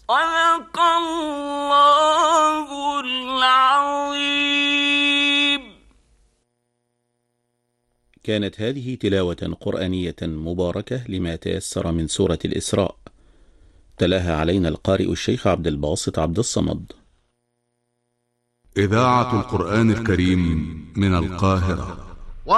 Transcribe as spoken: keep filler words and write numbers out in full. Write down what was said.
صدق الله العظيم. كانت هذه تلاوة قرآنية مباركة لما تيسر من سورة الإسراء، تلاها علينا القارئ الشيخ عبد الباسط عبد الصمد. إذاعة القرآن الكريم من القاهرة.